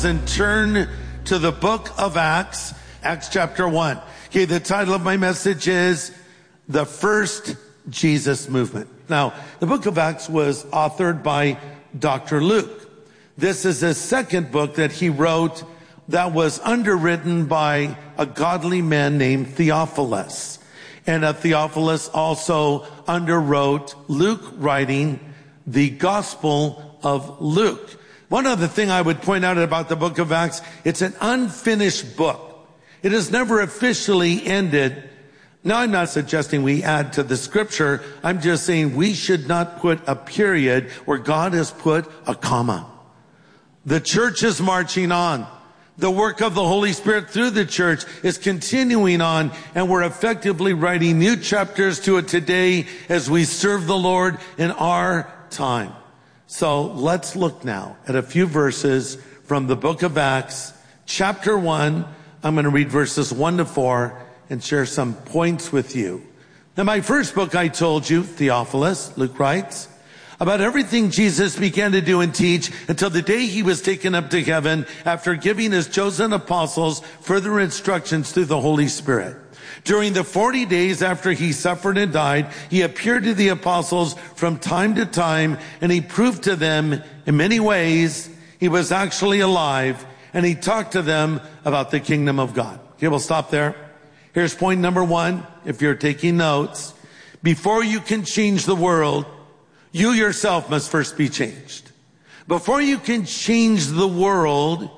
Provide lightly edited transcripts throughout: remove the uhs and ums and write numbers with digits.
And turn to the book of Acts, Acts chapter 1. Okay, the title of my message is The First Jesus Movement. Now, the book of Acts was authored by Dr. Luke. This is his second book that he wrote that was underwritten by a godly man named Theophilus. And Theophilus also underwrote Luke writing the Gospel of Luke. One other thing I would point out about the book of Acts, it's an unfinished book. It has never officially ended. Now, I'm not suggesting we add to the scripture. I'm just saying we should not put a period where God has put a comma. The church is marching on. The work of the Holy Spirit through the church is continuing on, and we're effectively writing new chapters to it today as we serve the Lord in our time. So let's look now at a few verses from the book of Acts, chapter 1. I'm going to read verses 1 to 4 and share some points with you. Now, my first book I told you, Theophilus, Luke writes, about everything Jesus began to do and teach until the day he was taken up to heaven after giving his chosen apostles further instructions through the Holy Spirit. During the 40 days after he suffered and died, he appeared to the apostles from time to time, and he proved to them in many ways he was actually alive, and he talked to them about the kingdom of God. Okay, we'll stop there. Here's point number 1, if you're taking notes. Before you can change the world, you yourself must first be changed. Before you can change the world,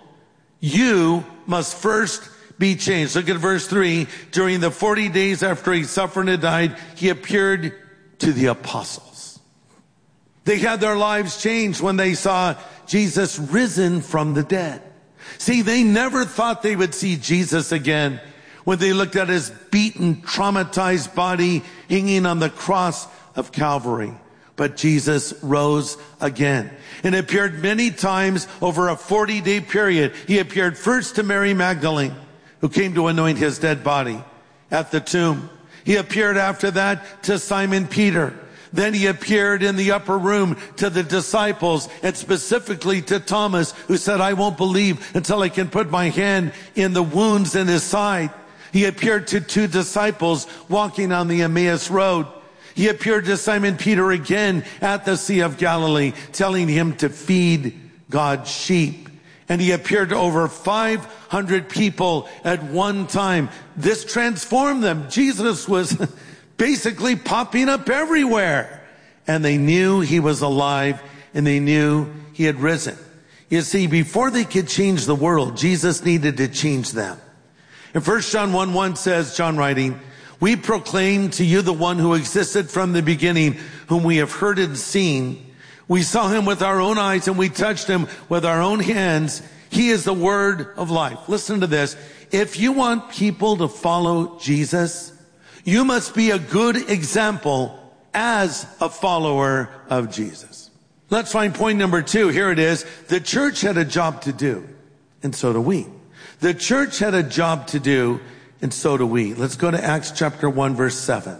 you must first be changed. Look at verse 3. During the 40 days after he suffered and died, he appeared to the apostles. They had their lives changed when they saw Jesus risen from the dead. See, they never thought they would see Jesus again when they looked at his beaten, traumatized body hanging on the cross of Calvary. But Jesus rose again and appeared many times over a 40-day period. He appeared first to Mary Magdalene, who came to anoint his dead body at the tomb. He appeared after that to Simon Peter. Then he appeared in the upper room to the disciples, and specifically to Thomas, who said, I won't believe until I can put my hand in the wounds in his side. He appeared to 2 disciples walking on the Emmaus Road. He appeared to Simon Peter again at the Sea of Galilee, telling him to feed God's sheep. And he appeared to over 500 people at one time. This transformed them. Jesus was basically popping up everywhere. And they knew he was alive, and they knew he had risen. You see, before they could change the world, Jesus needed to change them. And 1 John 1:1 says, John writing, we proclaim to you the one who existed from the beginning, whom we have heard and seen. We saw him with our own eyes, and we touched him with our own hands. He is the word of life. Listen to this. If you want people to follow Jesus, you must be a good example as a follower of Jesus. Let's find point number 2. Here it is. The church had a job to do, and so do we. The church had a job to do, and so do we. Let's go to Acts chapter 1, verse 7.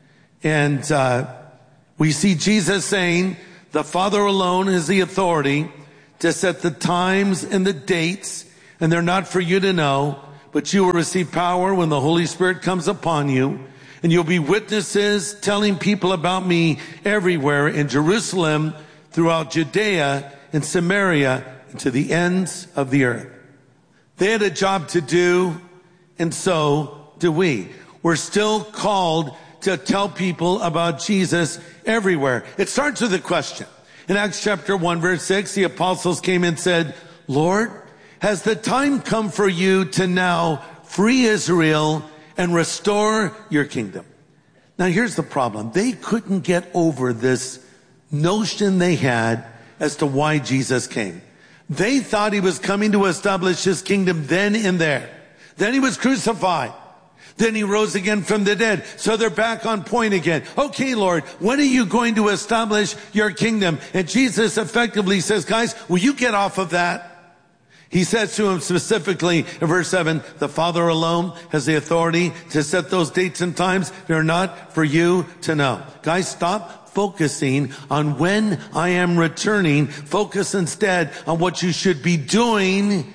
And we see Jesus saying, the Father alone has the authority to set the times and the dates, and they're not for you to know, but you will receive power when the Holy Spirit comes upon you, and you'll be witnesses telling people about me everywhere in Jerusalem, throughout Judea and Samaria, and to the ends of the earth. They had a job to do, and so do we. We're still called to tell people about Jesus everywhere. It starts with a question. In Acts chapter 1, verse 6, the apostles came and said, Lord, has the time come for you to now free Israel and restore your kingdom? Now here's the problem. They couldn't get over this notion they had as to why Jesus came. They thought he was coming to establish his kingdom then and there. Then he was crucified. Then he rose again from the dead. So they're back on point again. Okay, Lord, when are you going to establish your kingdom? And Jesus effectively says, guys, will you get off of that? He says to him specifically in verse 7, the Father alone has the authority to set those dates and times. They're not for you to know. Guys, stop focusing on when I am returning. Focus instead on what you should be doing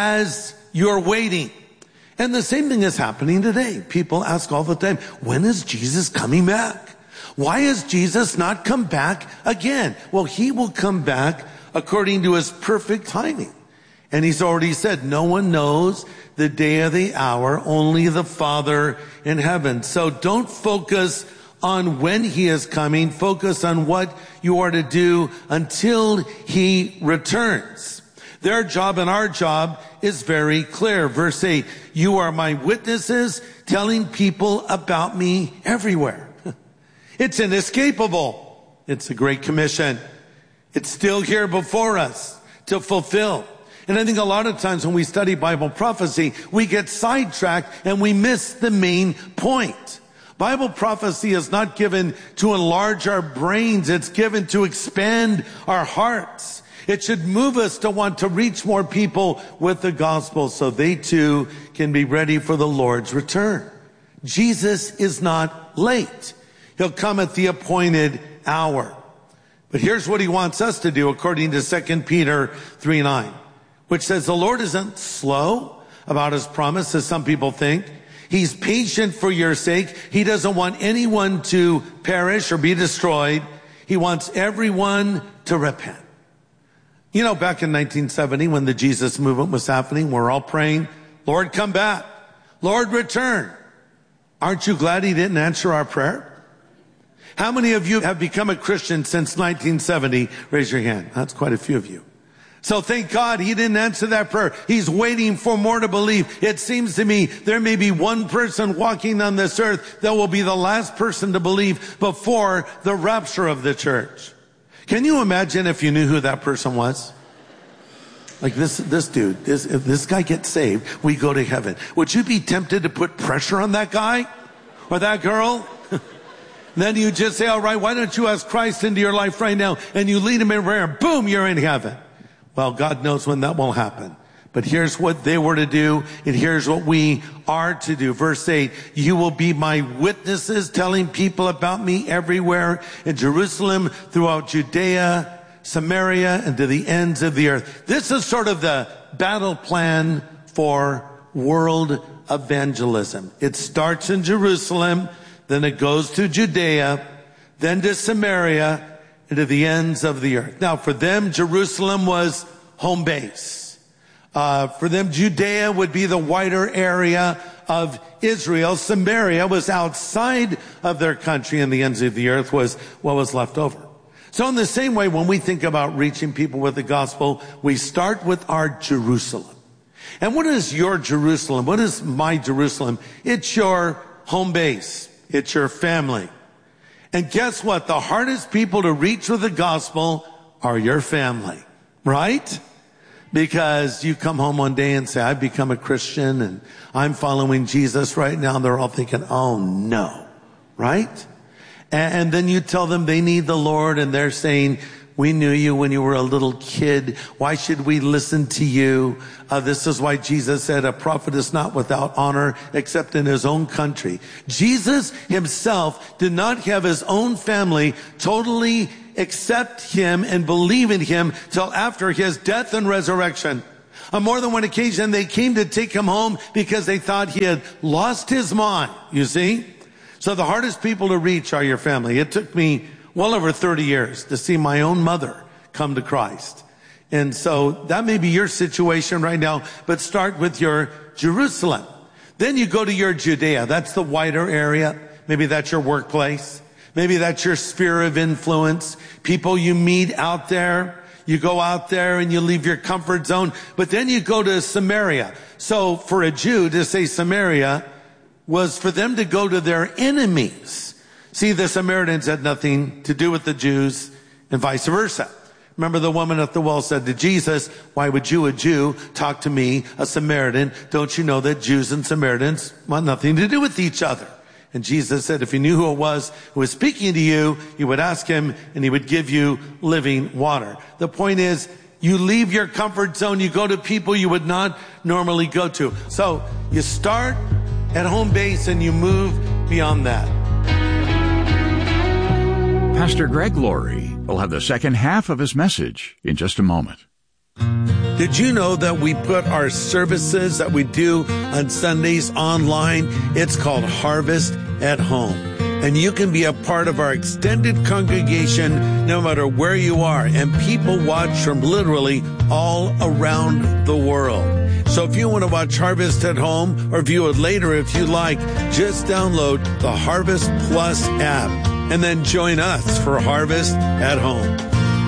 as you're waiting. And the same thing is happening today. People ask all the time, when is Jesus coming back? Why has Jesus not come back again? Well, he will come back according to his perfect timing. And he's already said, no one knows the day or the hour, only the Father in heaven. So don't focus on when he is coming. Focus on what you are to do until he returns. Their job and our job is very clear. Verse 8, you are my witnesses, telling people about me everywhere. It's inescapable. It's a great commission. It's still here before us to fulfill. And I think a lot of times when we study Bible prophecy, we get sidetracked and we miss the main point. Bible prophecy is not given to enlarge our brains. It's given to expand our hearts. It should move us to want to reach more people with the gospel so they too can be ready for the Lord's return. Jesus is not late. He'll come at the appointed hour. But here's what he wants us to do according to 2 Peter 3:9, which says the Lord isn't slow about his promise, as some people think. He's patient for your sake. He doesn't want anyone to perish or be destroyed. He wants everyone to repent. You know, back in 1970, when the Jesus movement was happening, we're all praying, Lord, come back. Lord, return. Aren't you glad he didn't answer our prayer? How many of you have become a Christian since 1970? Raise your hand. That's quite a few of you. So thank God he didn't answer that prayer. He's waiting for more to believe. It seems to me there may be one person walking on this earth that will be the last person to believe before the rapture of the church. Can you imagine if you knew who that person was? Like this dude, if this guy gets saved, we go to heaven. Would you be tempted to put pressure on that guy or that girl? Then you just say, all right, why don't you ask Christ into your life right now? And you lead him in prayer. Boom, you're in heaven. Well, God knows when that will happen. But here's what they were to do, and here's what we are to do. Verse 8, you will be my witnesses, telling people about me everywhere in Jerusalem, throughout Judea, Samaria, and to the ends of the earth. This is sort of the battle plan for world evangelism. It starts in Jerusalem, then it goes to Judea, then to Samaria, and to the ends of the earth. Now, for them, Jerusalem was home base. For them, Judea would be the wider area of Israel. Samaria was outside of their country, and the ends of the earth was what was left over. So in the same way, when we think about reaching people with the gospel, we start with our Jerusalem. And what is your Jerusalem? What is my Jerusalem? It's your home base. It's your family. And guess what? The hardest people to reach with the gospel are your family, right? Because you come home one day and say, I've become a Christian and I'm following Jesus right now. And they're all thinking, oh no, right? And then you tell them they need the Lord and they're saying, we knew you when you were a little kid. Why should we listen to you? This is why Jesus said a prophet is not without honor except in his own country. Jesus himself did not have his own family totally accept him and believe in him till after his death and resurrection. On more than one occasion, they came to take him home because they thought he had lost his mind, you see? So the hardest people to reach are your family. It took me well over 30 years to see my own mother come to Christ. And so that may be your situation right now, but start with your Jerusalem. Then you go to your Judea. That's the wider area. Maybe that's your workplace. Maybe that's your sphere of influence. People you meet out there. You go out there and you leave your comfort zone. But then you go to Samaria. So for a Jew to say Samaria was for them to go to their enemies. See, the Samaritans had nothing to do with the Jews and vice versa. Remember the woman at the well said to Jesus, why would you, a Jew, talk to me, a Samaritan? Don't you know that Jews and Samaritans want nothing to do with each other? And Jesus said, if you knew who it was who was speaking to you, you would ask him and he would give you living water. The point is, you leave your comfort zone, you go to people you would not normally go to. So you start at home base and you move beyond that. Pastor Greg Laurie will have the second half of his message in just a moment. Did you know that we put our services that we do on Sundays online? It's called Harvest at Home. And you can be a part of our extended congregation no matter where you are. And people watch from literally all around the world. So if you want to watch Harvest at Home or view it later if you like, just download the Harvest Plus app and then join us for Harvest at Home.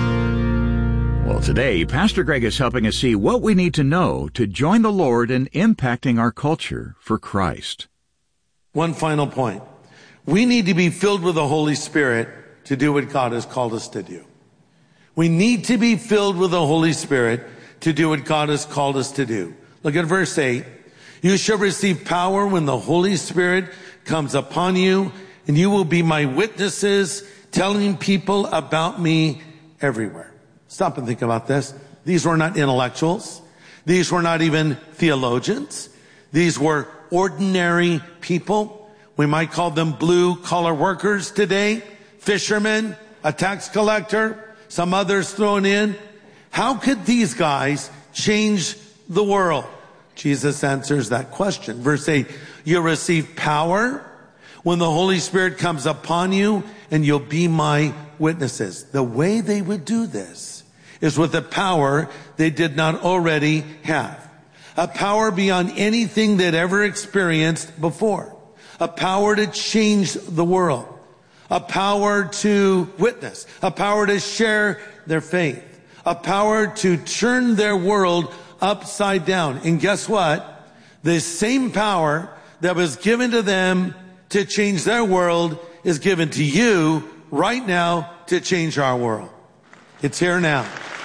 Well, today, Pastor Greg is helping us see what we need to know to join the Lord in impacting our culture for Christ. One final point. We need to be filled with the Holy Spirit to do what God has called us to do. We need to be filled with the Holy Spirit to do what God has called us to do. Look at verse 8. You shall receive power when the Holy Spirit comes upon you, and you will be my witnesses, telling people about me everywhere. Stop and think about this. These were not intellectuals. These were not even theologians. These were ordinary people. We might call them blue-collar workers today, fishermen, a tax collector, some others thrown in. How could these guys change the world? Jesus answers that question. Verse 8, you'll receive power when the Holy Spirit comes upon you, and you'll be my witnesses. The way they would do this is with a power they did not already have. A power beyond anything they'd ever experienced before. A power to change the world. A power to witness. A power to share their faith. A power to turn their world upside down. And guess what? The same power that was given to them to change their world is given to you right now to change our world. It's here now.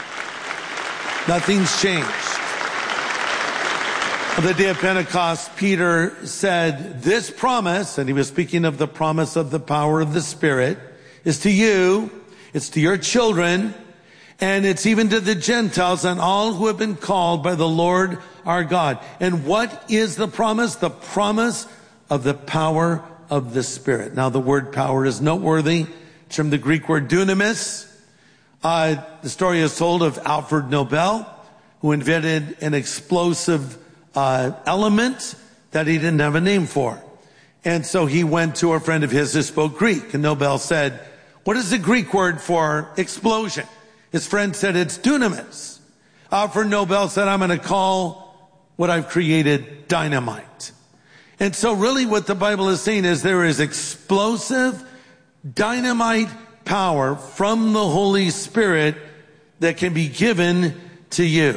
Nothing's changed. On the day of Pentecost, Peter said, this promise, and he was speaking of the promise of the power of the Spirit, is to you, it's to your children, and it's even to the Gentiles and all who have been called by the Lord our God. And what is the promise? The promise of the power of the Spirit. Now, the word power is noteworthy. It's from the Greek word dunamis. The story is told of Alfred Nobel, who invented an explosive element that he didn't have a name for. And so he went to a friend of his who spoke Greek. And Nobel said, what is the Greek word for explosion? His friend said, it's dunamis. Alfred Nobel said, I'm going to call what I've created dynamite. And so really what the Bible is saying is there is explosive dynamite power from the Holy Spirit that can be given to you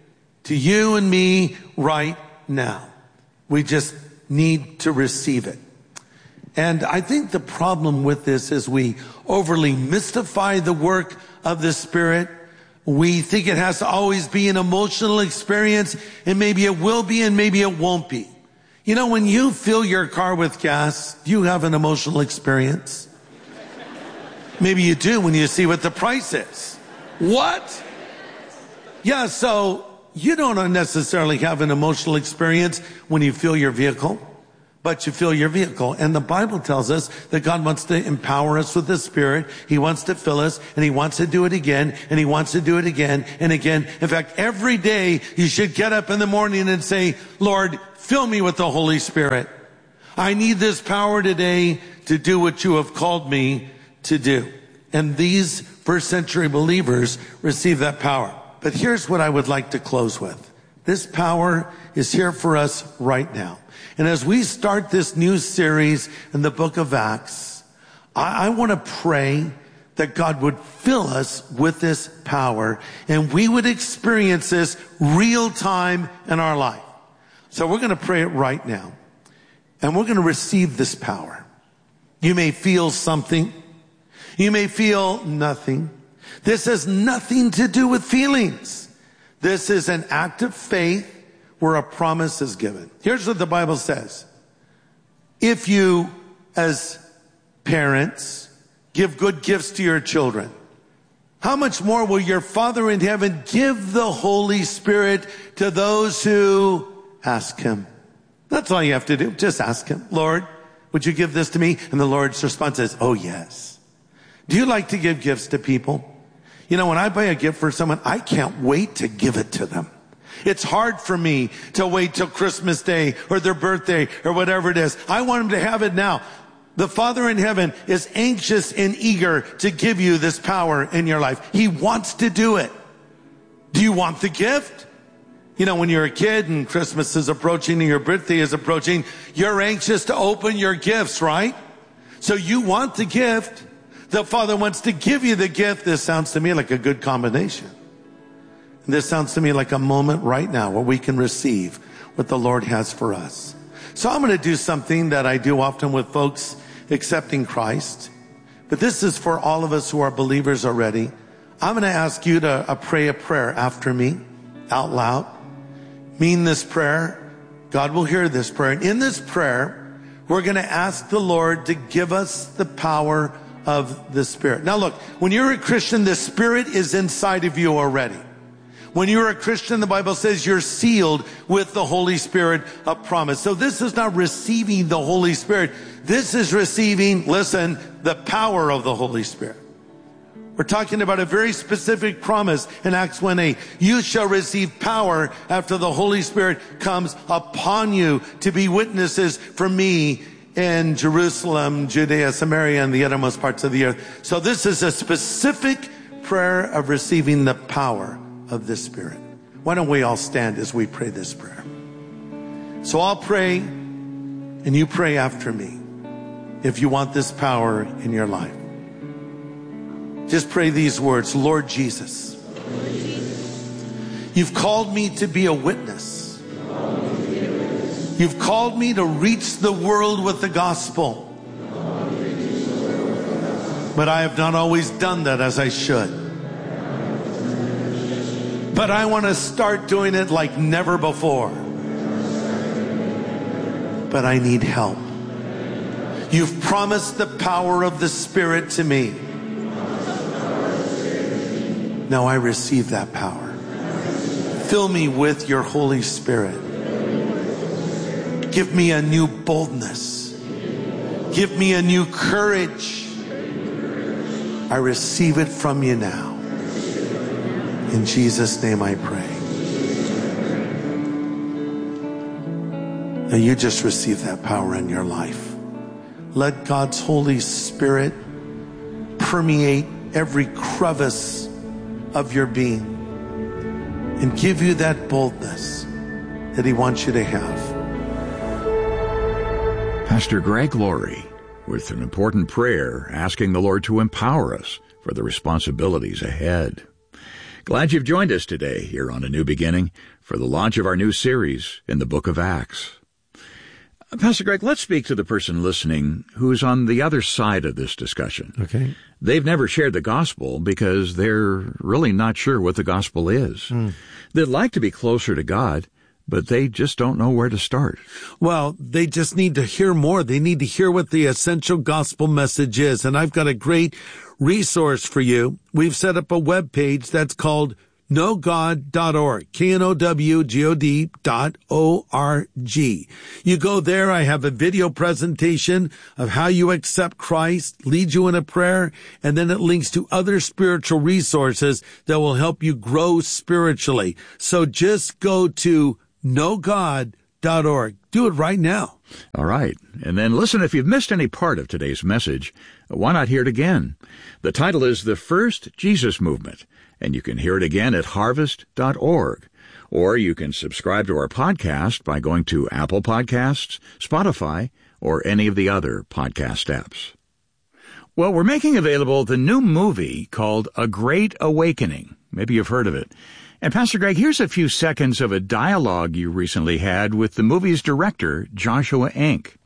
and me right now. We just need to receive it. And I think the problem with this is we overly mystify the work of the Spirit. We think it has to always be an emotional experience, and maybe it will be and maybe it won't be. You know, when you fill your car with gas, do you have an emotional experience? Maybe you do when you see what the price is. What? Yeah, so you don't necessarily have an emotional experience when you fill your vehicle, but you fill your vehicle. And the Bible tells us that God wants to empower us with the Spirit. He wants to fill us, and He wants to do it again, and He wants to do it again and again. In fact, every day you should get up in the morning and say, Lord, fill me with the Holy Spirit. I need this power today to do what you have called me to do. And these first century believers received that power. But here's what I would like to close with. This power is here for us right now. And as we start this new series in the book of Acts, I want to pray that God would fill us with this power and we would experience this real time in our life. So we're going to pray it right now. And we're going to receive this power. You may feel something. You may feel nothing. This has nothing to do with feelings. This is an act of faith where a promise is given. Here's what the Bible says. If you, as parents, give good gifts to your children, how much more will your Father in heaven give the Holy Spirit to those who ask Him? That's all you have to do. Just ask Him. Lord, would you give this to me? And the Lord's response is, oh yes. Do you like to give gifts to people? You know, when I buy a gift for someone, I can't wait to give it to them. It's hard for me to wait till Christmas Day or their birthday or whatever it is. I want them to have it now. The Father in heaven is anxious and eager to give you this power in your life. He wants to do it. Do you want the gift? You know, when you're a kid and Christmas is approaching and your birthday is approaching, you're anxious to open your gifts, right? So you want the gift. The Father wants to give you the gift. This sounds to me like a good combination. This sounds to me like a moment right now where we can receive what the Lord has for us. So I'm going to do something that I do often with folks accepting Christ. But this is for all of us who are believers already. I'm going to ask you to pray a prayer after me out loud. Mean this prayer. God will hear this prayer. And in this prayer, we're going to ask the Lord to give us the power of the Spirit. Now look, when you're a Christian, the Spirit is inside of you already. When you're a Christian, the Bible says you're sealed with the Holy Spirit of promise. So this is not receiving the Holy Spirit. This is receiving, listen, the power of the Holy Spirit. We're talking about a very specific promise in Acts 1:8. You shall receive power after the Holy Spirit comes upon you to be witnesses for me in Jerusalem, Judea, Samaria, and the uttermost parts of the earth. So this is a specific prayer of receiving the power of the Spirit. Why don't we all stand as we pray this prayer? So I'll pray and you pray after me if you want this power in your life. Just pray these words. Lord Jesus, you've called me to be a witness. You've called me to reach the world with the gospel. But I have not always done that as I should. But I want to start doing it like never before. But I need help. You've promised the power of the Spirit to me. Now I receive that power. Fill me with your Holy Spirit. Give me a new boldness. Give me a new courage. I receive it from you now. In Jesus' name I pray. Now you just receive that power in your life. Let God's Holy Spirit permeate every crevice of your being and give you that boldness that He wants you to have. Pastor Greg Laurie with an important prayer asking the Lord to empower us for the responsibilities ahead. Glad you've joined us today here on A New Beginning for the launch of our new series in the book of Acts. Pastor Greg, let's speak to the person listening who's on the other side of this discussion. Okay. They've never shared the gospel because they're really not sure what the gospel is. They'd like to be closer to God, but they just don't know where to start. Well, they just need to hear more. They need to hear what the essential gospel message is. And I've got a great resource for you. We've set up a web page that's called knowgod.org, knowgod.org. You go there, I have a video presentation of how you accept Christ, lead you in a prayer, and then it links to other spiritual resources that will help you grow spiritually. So just go to knowgod.org. Do it right now. All right. And then listen, if you've missed any part of today's message, why not hear it again? The title is The First Jesus Movement, and you can hear it again at harvest.org. Or you can subscribe to our podcast by going to Apple Podcasts, Spotify, or any of the other podcast apps. Well, we're making available the new movie called A Great Awakening. Maybe you've heard of it. And Pastor Greg, here's a few seconds of a dialogue you recently had with the movie's director, Joshua Enck.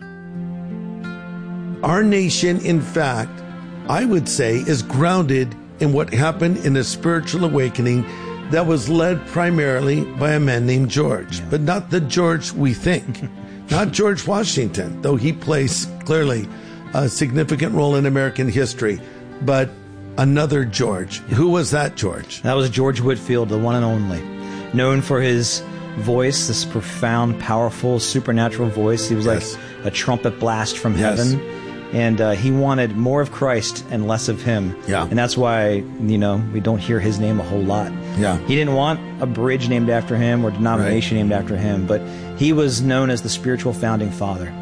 Our nation, in fact, I would say, is grounded in what happened in a spiritual awakening that was led primarily by a man named George, but not the George we think. Not George Washington, though he plays clearly a significant role in American history, but another George. Who was that George? That was George Whitefield, the one and only. Known for his voice, this profound, powerful, supernatural voice. He was like a trumpet blast from heaven. And he wanted more of Christ and less of him. Yeah. And that's why, we don't hear his name a whole lot. Yeah. He didn't want a bridge named after him or denomination named after him, but he was known as the spiritual founding father.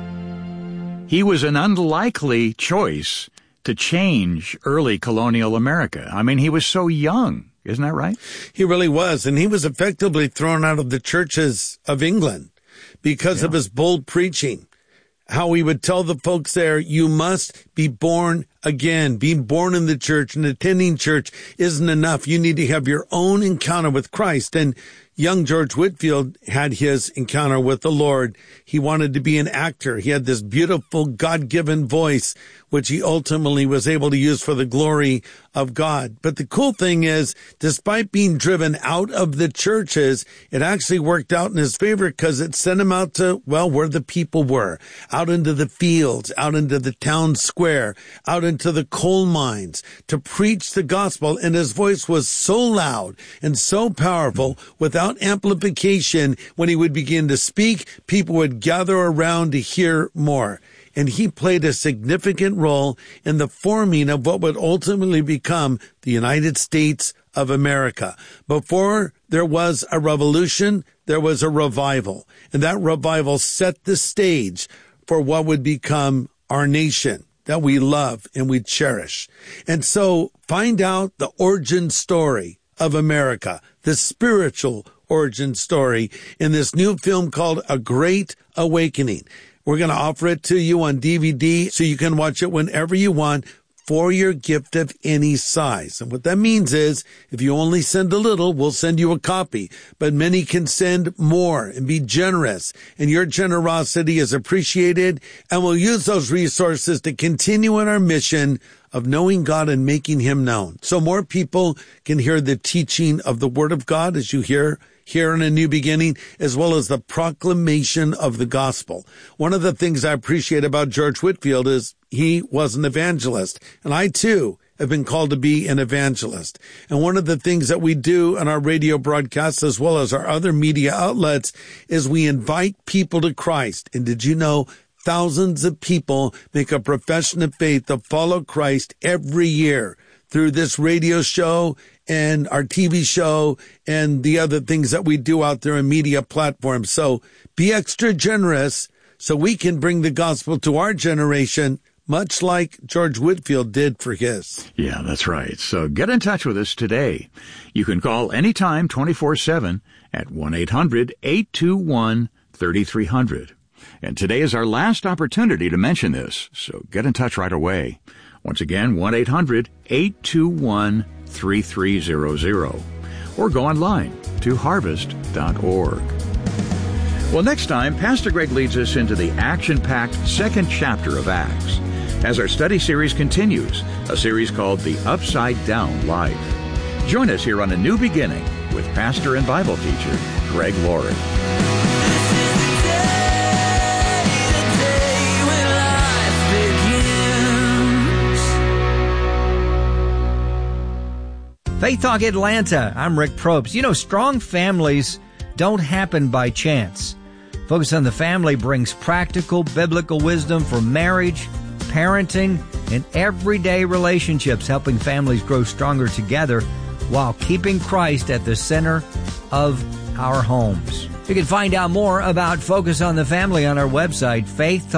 He was an unlikely choice to change early colonial America. I mean, he was so young. Isn't that right? He really was. And he was effectively thrown out of the churches of England because of his bold preaching. How he would tell the folks there, you must be born again. Being born in the church and attending church isn't enough. You need to have your own encounter with Christ. And young George Whitefield had his encounter with the Lord. He wanted to be an actor. He had this beautiful God-given voice, which he ultimately was able to use for the glory of God. But the cool thing is, despite being driven out of the churches, it actually worked out in his favor because it sent him out to, where the people were, out into the fields, out into the town square, out into the coal mines to preach the gospel. And his voice was so loud and so powerful without amplification. When he would begin to speak, people would gather around to hear more. And he played a significant role in the forming of what would ultimately become the United States of America. Before there was a revolution, there was a revival. And that revival set the stage for what would become our nation that we love and we cherish. And so find out the origin story of America, the spiritual origin story in this new film called A Great Awakening. We're going to offer it to you on DVD so you can watch it whenever you want for your gift of any size. And what that means is if you only send a little, we'll send you a copy. But many can send more and be generous. And your generosity is appreciated. And we'll use those resources to continue in our mission of knowing God and making him known. So more people can hear the teaching of the Word of God as you hear here in A New Beginning, as well as the proclamation of the gospel. One of the things I appreciate about George Whitefield is he was an evangelist. And I too have been called to be an evangelist. And one of the things that we do in our radio broadcasts, as well as our other media outlets, is we invite people to Christ. And did you know thousands of people make a profession of faith to follow Christ every year through this radio show and our TV show and the other things that we do out there in media platforms. So be extra generous so we can bring the gospel to our generation, much like George Whitefield did for his. Yeah, that's right. So get in touch with us today. You can call anytime 24/7 at 1-800-821-3300. And today is our last opportunity to mention this, so get in touch right away. Once again, 1-800-821-3300. Or go online to harvest.org. Well, next time, Pastor Greg leads us into the action-packed second chapter of Acts as our study series continues, a series called The Upside Down Life. Join us here on A New Beginning with pastor and Bible teacher Greg Laurie. Faith Talk Atlanta, I'm Rick Probst. You know, strong families don't happen by chance. Focus on the Family brings practical biblical wisdom for marriage, parenting, and everyday relationships, helping families grow stronger together while keeping Christ at the center of our homes. You can find out more about Focus on the Family on our website, Faith Talk.